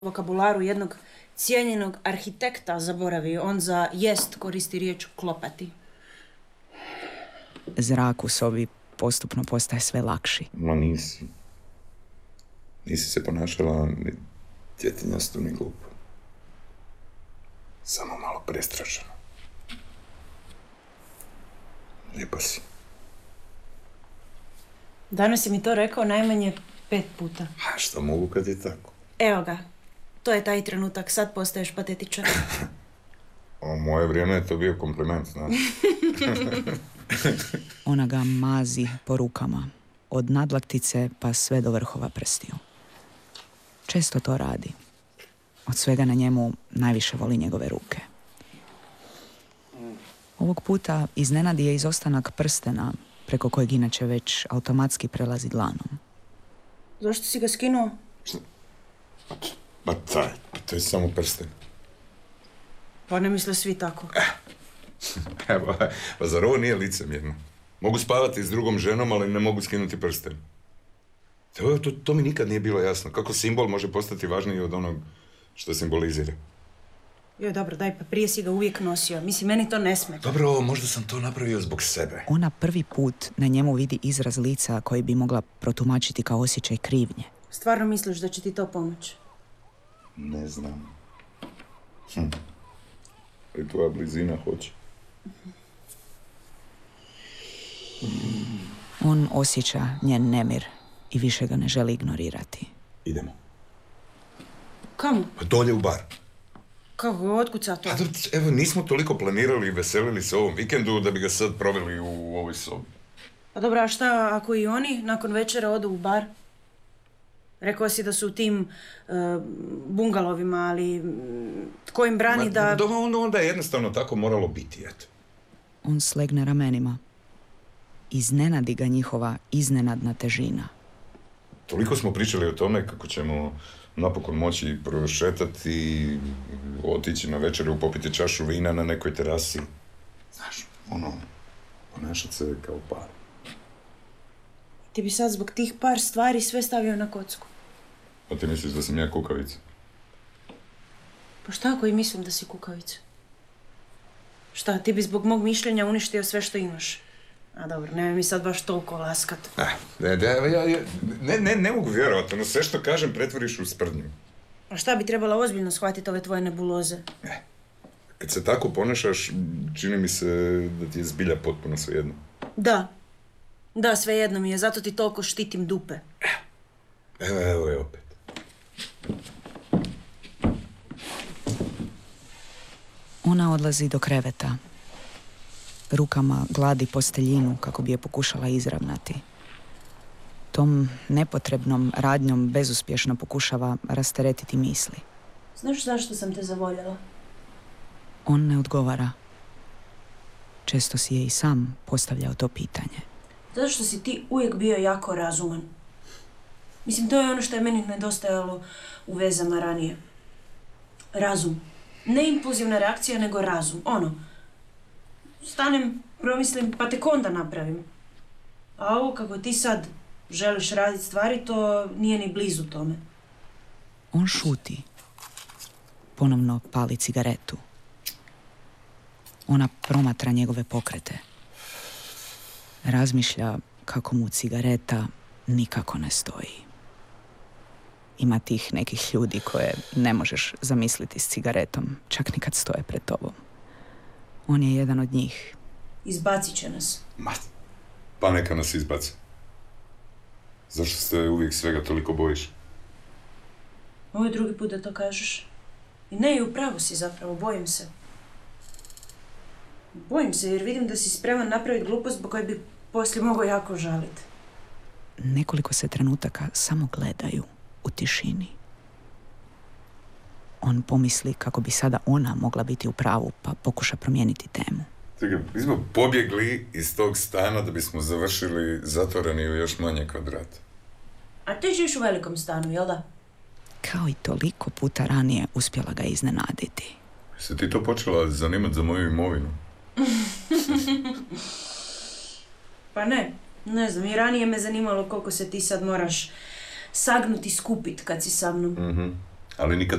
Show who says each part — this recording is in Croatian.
Speaker 1: vokabularu jednog cijenjenog arhitekta zaboravio. On za jest koristi riječ klopati.
Speaker 2: Zrak u sobi postupno postaje sve lakši.
Speaker 3: Ma nisi. Nisi se ponašala ni djetinjasto ni glupo. Samo malo prestrašeno. Lijepa si.
Speaker 1: Danas si mi to rekao najmanje 5 puta.
Speaker 3: A što mogu kad je tako?
Speaker 1: Evo ga. To je taj trenutak. Sad postaješ patetičan.
Speaker 3: U moje vrijeme je to bio kompliment, znaš.
Speaker 2: Ona ga mazi po rukama. Od nadlaktice pa sve do vrhova prstiju. Često to radi. Od svega na njemu najviše voli njegove ruke. Ovog puta iznenadi je izostanak prstena, preko kojeg inače već automatski prelazi dlanom.
Speaker 1: Zašto si ga skinuo?
Speaker 3: Pa to je samo prsten.
Speaker 1: Pa ne misle svi tako.
Speaker 3: Evo, pa zar ovo nije licemjerno? Mogu spavati s drugom ženom, ali ne mogu skinuti prsten. To mi nikad nije bilo jasno. Kako simbol može postati važniji od onog što simbolizira?
Speaker 1: Joj, dobro, daj, pa prije si ga uvijek nosio. Mislim, meni to ne smeta.
Speaker 3: Dobro, možda sam to napravio zbog sebe.
Speaker 2: Ona prvi put na njemu vidi izraz lica koji bi mogla protumačiti kao osjećaj krivnje.
Speaker 1: Stvarno misliš da će ti to pomoći?
Speaker 3: Ne znam. Ali tvoja blizina hoće.
Speaker 2: On osjeća njen nemir i više ga ne želi ignorirati.
Speaker 3: Idemo.
Speaker 1: Kamo?
Speaker 3: Pa dolje u bar.
Speaker 1: Kako, otkuca to?
Speaker 3: Pa evo, nismo toliko planirali i veselili se ovom vikendu da bi ga sad proveli u ovoj sobi.
Speaker 1: Pa dobro, a šta ako i oni nakon večera odu u bar? Rekao si da su u tim bungalovima, ali tko im brani da...
Speaker 3: Onda je jednostavno tako moralo biti, eto.
Speaker 2: On slegne ramenima. Iznenadi ga njihova iznenadna težina.
Speaker 3: Toliko smo pričali o tome kako ćemo napokon moći prošetati, otići na večeru, popiti čašu vina na nekoj terasi. Znaš, ponašati se kao par.
Speaker 1: Ti bi sad zbog tih par stvari sve stavio na kocku.
Speaker 3: A ti misliš da sam ja kukavica?
Speaker 1: Pa šta ako i mislim da si kukavica? Šta, ti bi zbog mog mišljenja uništio sve što imaš? A dobro, nemoj mi sad baš toliko laskat.
Speaker 3: Ne mogu vjerovati, sve što kažem pretvoriš u sprdnju.
Speaker 1: A šta bi trebala ozbiljno shvatiti ove tvoje nebuloze?
Speaker 3: Kad se tako ponašaš, čini mi se da ti je zbilja potpuno svejedno.
Speaker 1: Da, svejedno mi je, zato ti toliko štitim dupe.
Speaker 3: Evo je opet.
Speaker 2: Ona odlazi do kreveta. Rukama gladi posteljinu kako bi je pokušala izravnati. Tom nepotrebnom radnjom bezuspješno pokušava rasteretiti misli.
Speaker 1: Znaš zašto sam te zavoljela?
Speaker 2: On ne odgovara. Često si je i sam postavljao to pitanje.
Speaker 1: Zato što si ti uvijek bio jako razuman. Mislim, to je ono što je meni nedostajalo u vezama ranije. Razum. Ne impulzivna reakcija, nego razum. Stanem, promislim, pa tek onda napravim. A ovo kako ti sad želiš raditi stvari, to nije ni blizu tome.
Speaker 2: On šuti. Ponovno pali cigaretu. Ona promatra njegove pokrete. Razmišlja kako mu cigareta nikako ne stoji. Ima tih nekih ljudi koje ne možeš zamisliti s cigaretom, čak ni kad stoje pred tobom. On je jedan od njih.
Speaker 1: Izbacit će nas.
Speaker 3: Pa neka nas izbaci. Zašto se uvijek svega toliko bojiš?
Speaker 1: Ovo je drugi put da to kažeš. I ne, i upravo si zapravo, bojim se. Bojim se jer vidim da si spreman napraviti glupost zbog koje bi poslije mogao jako žaliti.
Speaker 2: Nekoliko se trenutaka samo gledaju u tišini. On pomisli kako bi sada ona mogla biti u pravu, pa pokuša promijeniti temu.
Speaker 3: Čekaj, mi smo pobjegli iz tog stana da bismo završili zatvoreni u još manje kvadrata.
Speaker 1: A ti živiš u velikom stanu, jel da?
Speaker 2: Kao i toliko puta ranije uspjela ga iznenaditi.
Speaker 3: Se ti to počela zanimati za moju imovinu?
Speaker 1: Pa ne znam, i ranije me zanimalo koliko se ti sad moraš sagnuti skupit kad si sa mnom.
Speaker 3: ali nikad